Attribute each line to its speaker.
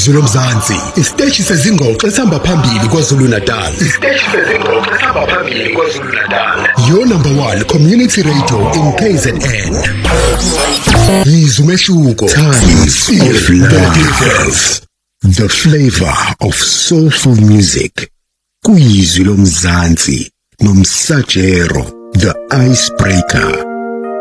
Speaker 1: Izwi lomzansi, isiteshi sezingxoxo esihamba phambili kwaZulu Natal. Your number one community radio in KZN. Izwi umehluko. Times of the difference. The flavor of soulful music. Kuyizwi lomzansi, nomsajero, the icebreaker.